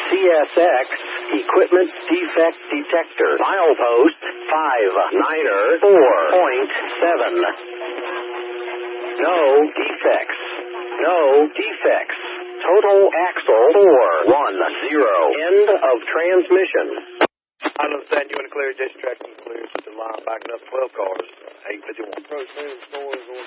CSX Equipment Defect Detector. Milepost 594.7. No defects. No defects. Total axle 410. End of transmission. I understand you want to clear distraction clear to the line backing up 12 cars. 851.